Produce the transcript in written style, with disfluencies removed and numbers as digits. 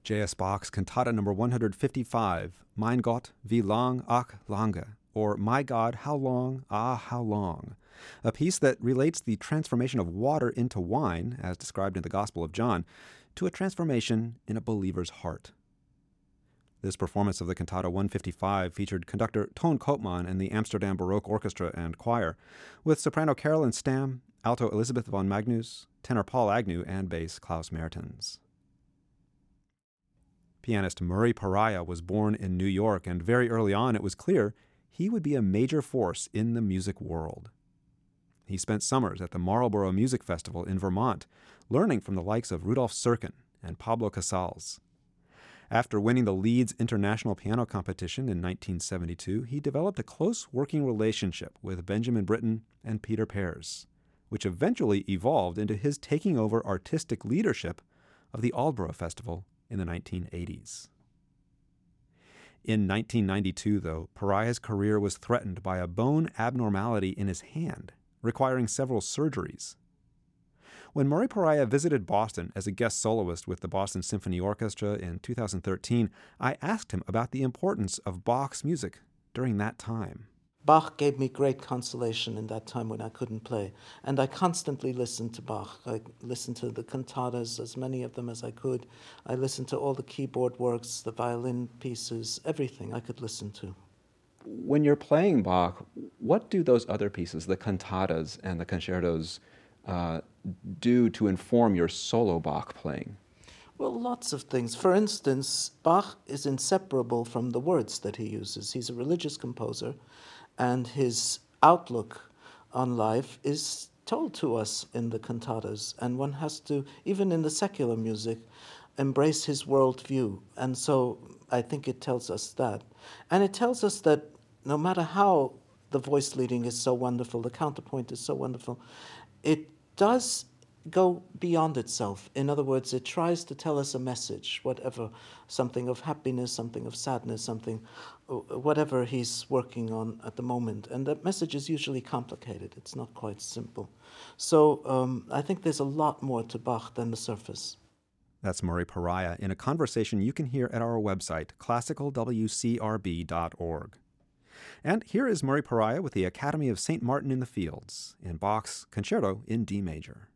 J.S. Bach's Cantata number 155, Mein Gott, wie lang, ach lange, or My God, how long, ah, how long, a piece that relates the transformation of water into wine, as described in the Gospel of John, to a transformation in a believer's heart. This performance of the Cantata 155 featured conductor Toon Koopman and the Amsterdam Baroque Orchestra and Choir, with soprano Carolyn Stam, alto Elizabeth von Magnus, tenor Paul Agnew, and bass Klaus Mertens. Pianist Murray Pariah was born in New York, and very early on it was clear he would be a major force in the music world. He spent summers at the Marlborough Music Festival in Vermont, learning from the likes of Rudolf Serkin and Pablo Casals. After winning the Leeds International Piano Competition in 1972, he developed a close working relationship with Benjamin Britten and Peter Pears, which eventually evolved into his taking over artistic leadership of the Aldborough Festival in the 1980s. In 1992, though, Pariah's career was threatened by a bone abnormality in his hand, requiring several surgeries. When Murray Pariah visited Boston as a guest soloist with the Boston Symphony Orchestra in 2013, I asked him about the importance of Bach's music during that time. Bach gave me great consolation in that time when I couldn't play, and I constantly listened to Bach. I listened to the cantatas, as many of them as I could. I listened to all the keyboard works, the violin pieces, everything I could listen to. When you're playing Bach, what do those other pieces, the cantatas and the concertos, do to inform your solo Bach playing? Well, lots of things. For instance, Bach is inseparable from the words that he uses. He's a religious composer, and his outlook on life is told to us in the cantatas, and one has to, even in the secular music, embrace his worldview. And so I think it tells us that. And it tells us that no matter how the voice leading is so wonderful, the counterpoint is so wonderful, it does go beyond itself. In other words, it tries to tell us a message, whatever, something of happiness, something of sadness, something, whatever he's working on at the moment. And that message is usually complicated. It's not quite simple. So I think there's a lot more to Bach than the surface. That's Murray Pariah in a conversation you can hear at our website, classicalwcrb.org. And here is Murray Pariah with the Academy of St. Martin in the Fields in Bach's Concerto in D major.